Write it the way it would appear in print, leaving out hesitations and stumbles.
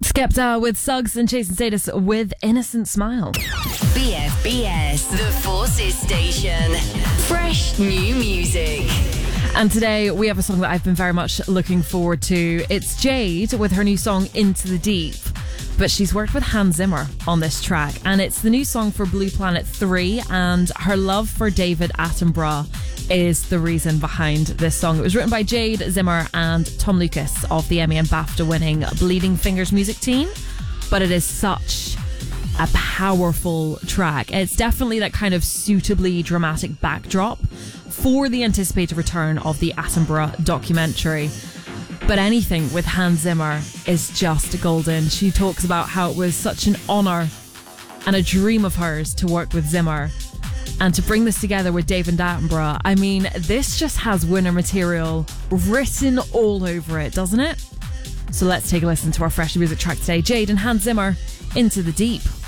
Skepta with Suggs and Jason Status with Innocent Smile. BFBS, the Forces Station. Fresh new music. And today we have a song that I've been very much looking forward to. It's Jade with her new song Into the Deep. But she's worked with Hans Zimmer on this track. And it's the new song for Blue Planet 3. And her love for David Attenborough is the reason behind this song. It was written by Jade Zimmer and Tom Lucas of the Emmy and BAFTA winning Bleeding Fingers music team. But it is such a powerful track. It's definitely that kind of suitably dramatic backdrop for the anticipated return of the Attenborough documentary. But anything with Hans Zimmer is just golden. She talks about how it was such an honour and a dream of hers to work with Zimmer. And to bring this together with David Attenborough, I mean, this just has winner material written all over it, doesn't it? So let's take a listen to our fresh music track today. Jade and Hans Zimmer, Into the Deep.